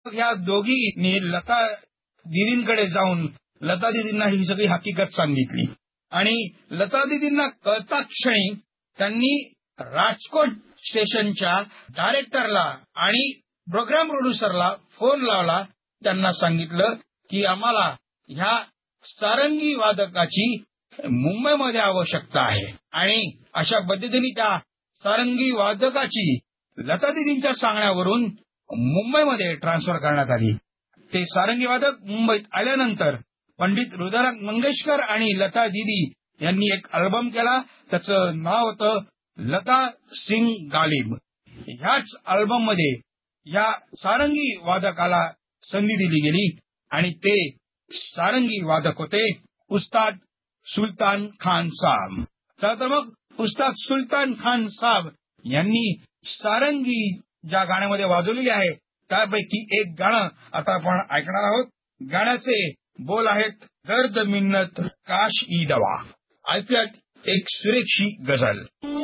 ह्या दोघींनी लता दिदींकडे जाऊन लता दिदींना ही सगळी हकीकत सांगितली आणि लता दिदींना कळता क्षणी त्यांनी राजकोट स्टेशनच्या डायरेक्टरला आणि प्रोग्राम प्रोड्युसरला फोन लावला. त्यांना सांगितलं की आम्हाला ह्या सारंगी वादकाची मुंबईमध्ये आवश्यकता आहे आणि अशा पद्धतीने त्या सारंगी वादकाची लता दिदींच्या सांगण्यावरून मुंबईमध्ये ट्रान्सफर करण्यात आली. ते सारंगी वादक मुंबईत आल्यानंतर पंडित हृदयनाथ मंगेशकर आणि लता दिदी यांनी एक अल्बम केला. त्याचं नाव होतं लता सिंग गालिब. ह्याच अल्बम मध्ये या सारंगी वादकाला संधी दिली गेली आणि ते सारंगी वादक होते उस्ताद सुलतान खान साहब. तर मग उस्ताद सुलतान खान साहब यांनी सारंगी ज्या गाण्यामध्ये वाजवलेली आहे त्यापैकी एक गाणं आता आपण ऐकणार आहोत. गाण्याचे बोल आहेत दर्द मिन्नत काश ई दवा. ऐकूयात एक सुरेखशी गझल.